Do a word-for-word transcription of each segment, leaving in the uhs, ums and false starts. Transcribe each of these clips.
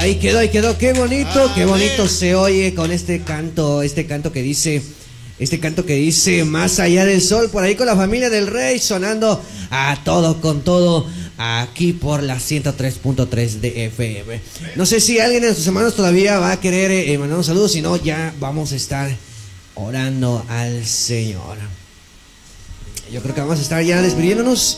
Ahí quedó, ahí quedó, qué bonito, qué bonito se oye con este canto, este canto que dice, este canto que dice Más allá del sol, por ahí con la familia del Rey, sonando a todo con todo, aquí por la ciento tres punto tres de F M. No sé si alguien de nuestros hermanos todavía va a querer eh, mandar un saludo, si no ya vamos a estar orando al Señor. Yo creo que vamos a estar ya despidiéndonos.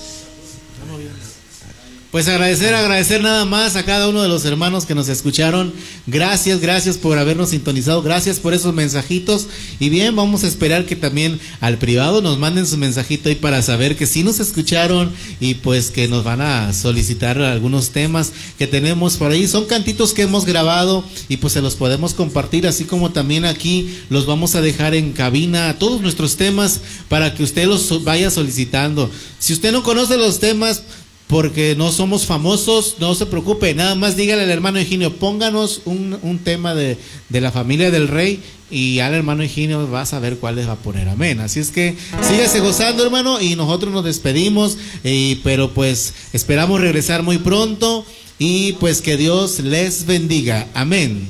Pues agradecer, agradecer nada más a cada uno de los hermanos que nos escucharon. Gracias, gracias por habernos sintonizado. Gracias por esos mensajitos. Y bien, vamos a esperar que también al privado nos manden su mensajito ahí para saber que sí nos escucharon y pues que nos van a solicitar algunos temas que tenemos por ahí. Son cantitos que hemos grabado y pues se los podemos compartir, así como también aquí los vamos a dejar en cabina, todos nuestros temas, para que usted los vaya solicitando. Si usted no conoce los temas, porque no somos famosos, no se preocupe, nada más dígale al hermano Higinio, pónganos un, un tema de, de la familia del Rey, y al hermano Higinio va a saber cuál les va a poner, amén. Así es que sígase gozando, hermano, y nosotros nos despedimos, y, pero pues esperamos regresar muy pronto, y pues que Dios les bendiga, amén.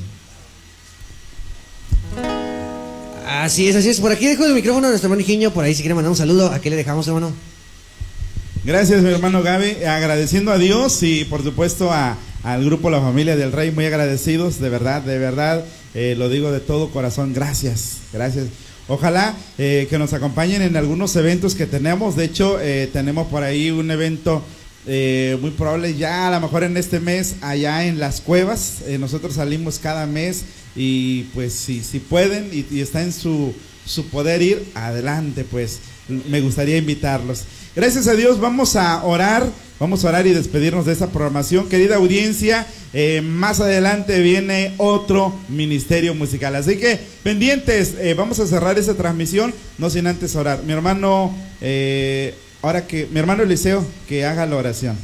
Así es, así es, por aquí dejo el micrófono a nuestro hermano Higinio, por ahí si quiere mandar un saludo, ¿a qué le dejamos, hermano? Gracias, mi hermano Gaby, agradeciendo a Dios y por supuesto a, al grupo La Familia del Rey, muy agradecidos, de verdad, de verdad, eh, lo digo de todo corazón, gracias, gracias. Ojalá eh, que nos acompañen en algunos eventos que tenemos, de hecho eh, tenemos por ahí un evento eh, muy probable ya a lo mejor en este mes allá en Las Cuevas, eh, nosotros salimos cada mes y pues si, si pueden y, y está en su, su poder ir, adelante, pues me gustaría invitarlos. Gracias a Dios, vamos a orar, vamos a orar y despedirnos de esta programación. Querida audiencia, eh, más adelante viene otro ministerio musical, así que pendientes, eh, vamos a cerrar esa transmisión, no sin antes orar. Mi hermano, eh, ahora que, mi hermano Eliseo, que haga la oración.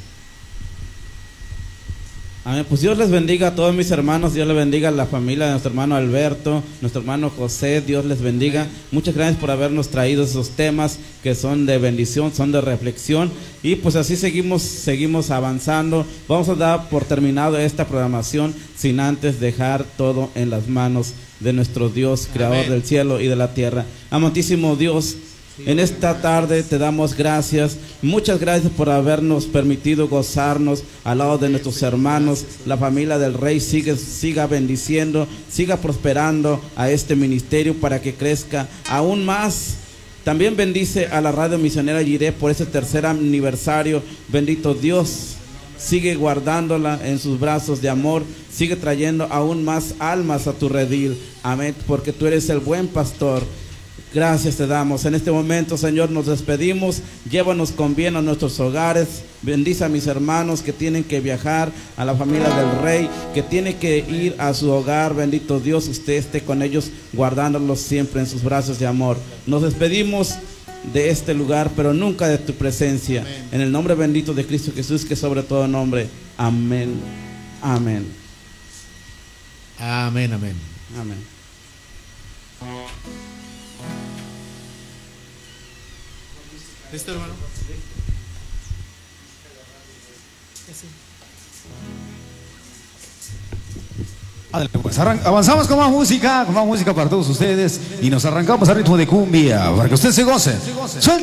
Amén. Pues Dios les bendiga a todos mis hermanos, Dios les bendiga a la familia de nuestro hermano Alberto, nuestro hermano José, Dios les bendiga. Muchas gracias por habernos traído esos temas que son de bendición, son de reflexión, y pues así seguimos, seguimos avanzando. Vamos a dar por terminado esta programación sin antes dejar todo en las manos de nuestro Dios, creador Amén. Del cielo y de la tierra. Amantísimo Dios, en esta tarde te damos gracias, muchas gracias por habernos permitido gozarnos al lado de nuestros hermanos. La familia del Rey sigue, siga bendiciendo, siga prosperando a este ministerio para que crezca aún más. También bendice a la radio misionera Jireh por ese tercer aniversario. Bendito Dios, sigue guardándola en sus brazos de amor, sigue trayendo aún más almas a tu redil. Amén, porque tú eres el buen pastor. Gracias te damos. En este momento, Señor, nos despedimos. Llévanos con bien a nuestros hogares. Bendice a mis hermanos que tienen que viajar, a la familia del Rey que tiene que ir a su hogar. Bendito Dios, usted esté con ellos, guardándolos siempre en sus brazos de amor. Nos despedimos de este lugar, pero nunca de tu presencia. Amén. En el nombre bendito de Cristo Jesús, que sobre todo nombre. Amén. Amén. Amén, amén. Amén. ¿Listo, hermano? Adelante, pues avanzamos con más música, con más música para todos ustedes y nos arrancamos al ritmo de cumbia para que usted se goce.